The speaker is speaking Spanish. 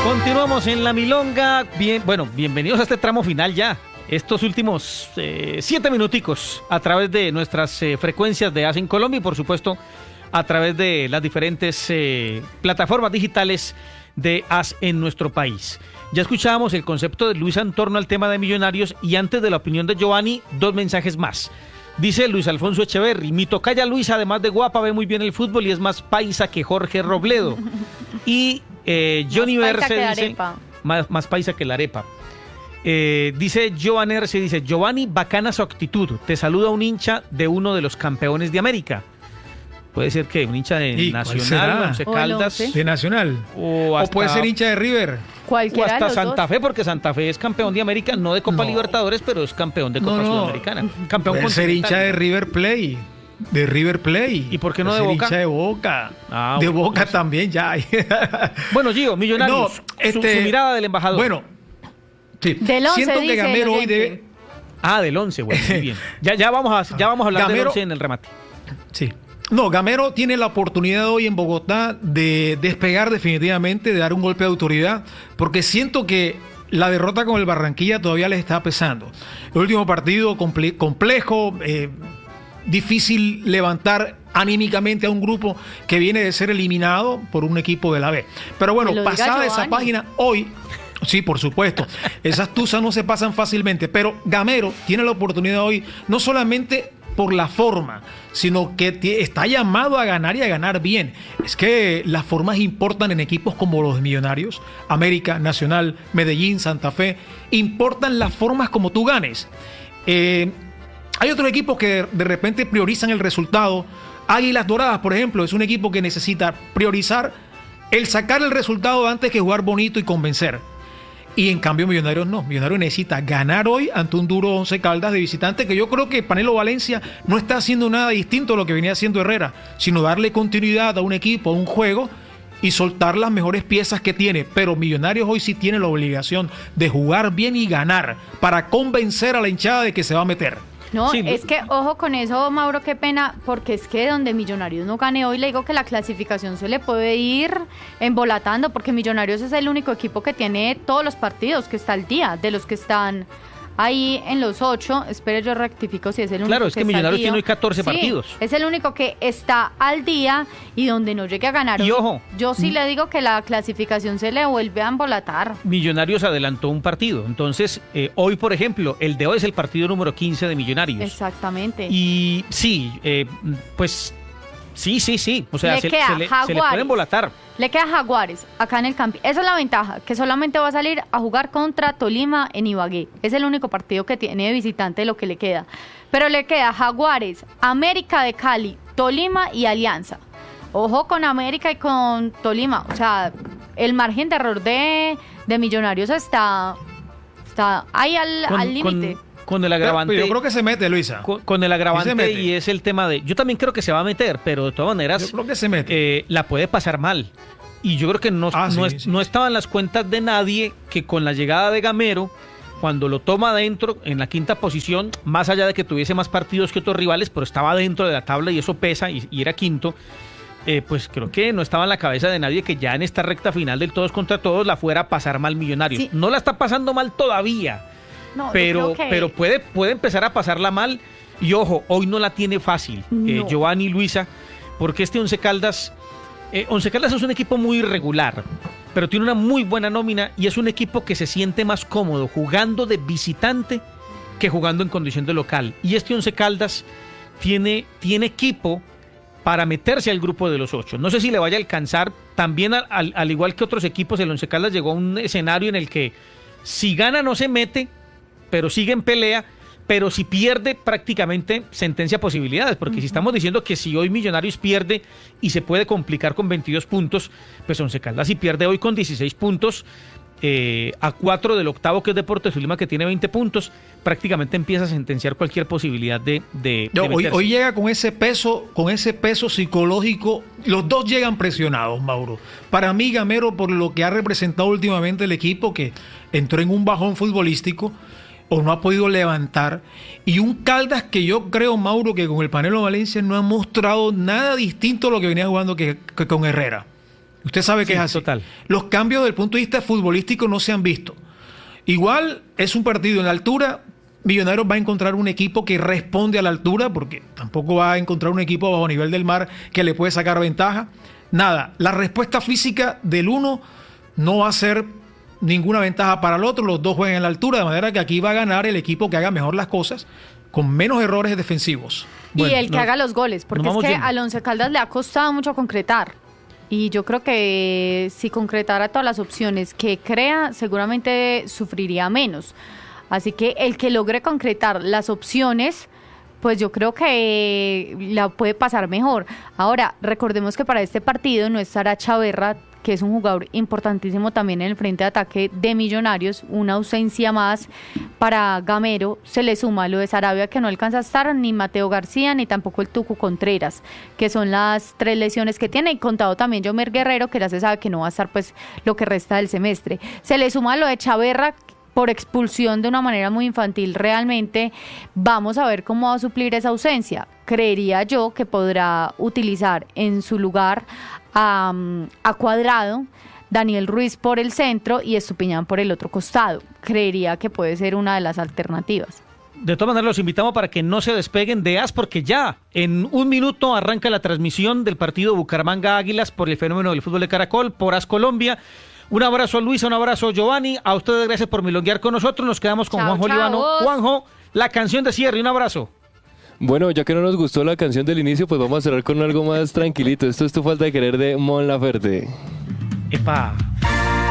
Continuamos en La Milonga. Bienvenidos a este tramo final ya. Estos últimos 7 minuticos a través de nuestras frecuencias de AS en Colombia y por supuesto a través de las diferentes plataformas digitales de AS en nuestro país. Ya escuchábamos el concepto de Luisa en torno al tema de Millonarios y antes de la opinión de Giovanni, 2 mensajes más. Dice Luis Alfonso Echeverry: mi tocaya Luisa, además de guapa, ve muy bien el fútbol y es más paisa que Jorge Robledo. Y Johnny Verse dice: más paisa que la arepa. Dice Giovanni Erce, dice: Giovanni, bacana su actitud. Te saluda un hincha de uno de los campeones de América. Puede ser que un hincha de Nacional, Once Caldas. De Nacional. O puede ser hincha de River. O hasta Santa Fe, porque Santa Fe es campeón de América, no de Copa Libertadores, pero es campeón de Copa Sudamericana. Campeón puede ser hincha de River Plate. De River Plate. ¿Y por qué no de Boca? Hincha de Boca. De Boca también ya. Bueno, Gio, Millonarios. Su mirada del embajador. Bueno, sí. Del 11 siento que Gamero hoy debe... del 11, bueno, muy bien. Ya vamos a hablar Gamero, del 11 en el remate. Sí. No, Gamero tiene la oportunidad hoy en Bogotá de despegar definitivamente, de dar un golpe de autoridad, porque siento que la derrota con el Barranquilla todavía les está pesando. El último partido complejo, difícil levantar anímicamente a un grupo que viene de ser eliminado por un equipo de la B. Pero bueno, pasada esa página, hoy... Sí, por supuesto. Esas tuzas no se pasan fácilmente, pero Gamero tiene la oportunidad hoy, no solamente por la forma, sino que está llamado a ganar y a ganar bien. Es que las formas importan en equipos como los de Millonarios, América, Nacional, Medellín, Santa Fe. Importan las formas como tú ganes. Hay otros equipos que de repente priorizan el resultado. Águilas Doradas, por ejemplo, es un equipo que necesita priorizar el sacar el resultado antes que jugar bonito y convencer. Y en cambio Millonarios no. Millonarios necesita ganar hoy ante un duro Once Caldas de visitante, que yo creo que Panelo Valencia no está haciendo nada distinto a lo que venía haciendo Herrera, sino darle continuidad a un equipo, a un juego y soltar las mejores piezas que tiene. Pero Millonarios hoy sí tiene la obligación de jugar bien y ganar para convencer a la hinchada de que se va a meter. No, sí, es que ojo con eso, Mauro, qué pena, porque es que donde Millonarios no gane hoy, le digo que la clasificación se le puede ir embolatando, porque Millonarios es el único equipo que tiene todos los partidos, que está al día, de los que están ahí en los 8, espere, yo rectifico si es el único. Claro, es que Millonarios tiene hoy 14 partidos. Es el único que está al día y donde no llegue a ganar. Y ojo, yo sí le digo que la clasificación se le vuelve a embolatar. Millonarios adelantó un partido, entonces hoy, por ejemplo, el de hoy es el partido número 15 de Millonarios. Exactamente. Y sí, pues sí, o sea, se le puede embolatar. Le queda Jaguares acá en el Campín. Esa es la ventaja, que solamente va a salir a jugar contra Tolima en Ibagué. Es el único partido que tiene de visitante lo que le queda. Pero le queda Jaguares, América de Cali, Tolima y Alianza. Ojo con América y con Tolima. O sea, el margen de error de Millonarios está ahí al límite. Con el agravante. Pero yo creo que se mete, Luisa. Con el agravante y es el tema de... Yo también creo que se va a meter, pero de todas maneras... Yo creo que se mete. La puede pasar mal. Y yo creo que no estaba en las cuentas de nadie que con la llegada de Gamero, cuando lo toma adentro, en la quinta posición, más allá de que tuviese más partidos que otros rivales, pero estaba dentro de la tabla y eso pesa y era quinto, pues creo que no estaba en la cabeza de nadie que ya en esta recta final del todos contra todos la fuera a pasar mal Millonarios. Sí. No la está pasando mal todavía. No, pero puede empezar a pasarla mal y ojo, hoy no la tiene fácil Giovanni, Luisa, porque este Once Caldas es un equipo muy irregular, pero tiene una muy buena nómina y es un equipo que se siente más cómodo jugando de visitante que jugando en condición de local, y este Once Caldas tiene equipo para meterse al grupo de los 8. No sé si le vaya a alcanzar. También al igual que otros equipos, el Once Caldas llegó a un escenario en el que si gana no se mete, pero sigue en pelea, pero si pierde prácticamente sentencia posibilidades, porque si estamos diciendo que si hoy Millonarios pierde y se puede complicar con 22 puntos, pues Once Caldas si pierde hoy con 16 puntos, a 4 del octavo que es Deportes Tolima que tiene 20 puntos, prácticamente empieza a sentenciar cualquier posibilidad de hoy llega con ese peso psicológico. Los dos llegan presionados, Mauro. Para mí Gamero, por lo que ha representado últimamente el equipo, que entró en un bajón futbolístico o no ha podido levantar, y un Caldas que yo creo, Mauro, que con el Panelo Valencia no ha mostrado nada distinto a lo que venía jugando que con Herrera. Usted sabe que es así. Total. Los cambios desde el punto de vista futbolístico no se han visto. Igual es un partido en la altura. Millonarios va a encontrar un equipo que responde a la altura, porque tampoco va a encontrar un equipo bajo nivel del mar que le puede sacar ventaja. Nada, la respuesta física del uno no va a ser ninguna ventaja para el otro, los dos juegan en la altura, de manera que aquí va a ganar el equipo que haga mejor las cosas, con menos errores defensivos. Y el que haga los goles, porque es que al Once Caldas le ha costado mucho concretar. Y yo creo que si concretara todas las opciones que crea, seguramente sufriría menos. Así que el que logre concretar las opciones, pues yo creo que la puede pasar mejor. Ahora, recordemos que para este partido no estará Chaverra, que es un jugador importantísimo también en el frente de ataque de Millonarios, una ausencia más para Gamero. Se le suma lo de Sarabia, que no alcanza a estar, ni Mateo García, ni tampoco el Tucu Contreras, que son las 3 lesiones que tiene, y contado también Yomer Guerrero, que ya se sabe que no va a estar pues lo que resta del semestre. Se le suma lo de Chaverra, por expulsión de una manera muy infantil. Realmente vamos a ver cómo va a suplir esa ausencia. Creería yo que podrá utilizar en su lugar a Cuadrado, Daniel Ruiz por el centro y Estupiñán por el otro costado. Creería que puede ser una de las alternativas. De todas maneras, los invitamos para que no se despeguen de AS, porque ya en 1 minuto arranca la transmisión del partido Bucaramanga Águilas por el fenómeno del fútbol de Caracol, por AS Colombia. Un abrazo a Luisa, un abrazo a Giovanni, a ustedes gracias por milonguear con nosotros, nos quedamos con Juanjo Líbano. Juanjo, la canción de cierre, un abrazo. Bueno, ya que no nos gustó la canción del inicio, pues vamos a cerrar con algo más tranquilito. Esto es Tu Falta de Querer de Mon Laferte. Epa.